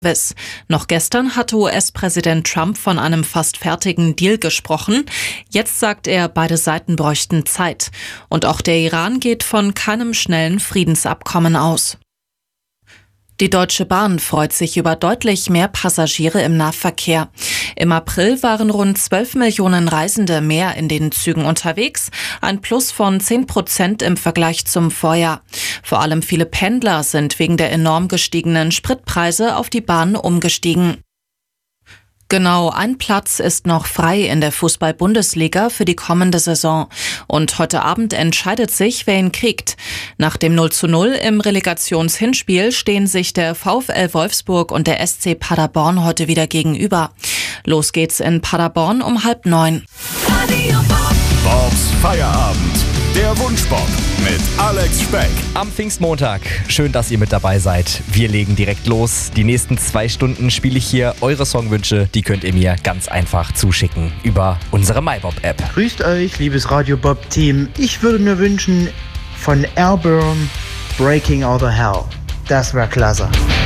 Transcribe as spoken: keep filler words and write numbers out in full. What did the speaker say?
Noch gestern hatte U S-Präsident Trump von einem fast fertigen Deal gesprochen. Jetzt sagt er, beide Seiten bräuchten Zeit. Und auch der Iran geht von keinem schnellen Friedensabkommen aus. Die Deutsche Bahn freut sich über deutlich mehr Passagiere im Nahverkehr. Im April waren rund zwölf Millionen Reisende mehr in den Zügen unterwegs, ein Plus von zehn Prozent im Vergleich zum Vorjahr. Vor allem viele Pendler sind wegen der enorm gestiegenen Spritpreise auf die Bahn umgestiegen. Genau ein Platz ist noch frei in der Fußball-Bundesliga für die kommende Saison. Und heute Abend entscheidet sich, wer ihn kriegt. Nach dem null zu null im Relegationshinspiel stehen sich der VfL Wolfsburg und der S C Paderborn heute wieder gegenüber. Los geht's in Paderborn um halb neun. Bobs Feierabend, der Wunschbob mit Alex Speck. Am Pfingstmontag. Schön, dass ihr mit dabei seid. Wir legen direkt los. Die nächsten zwei Stunden spiele ich hier eure Songwünsche. Die könnt ihr mir ganz einfach zuschicken über unsere MyBob-App. Grüßt euch, liebes Radio Bob-Team. Ich würde mir wünschen von Airburn Breaking Out of Hell. Das wäre klasse.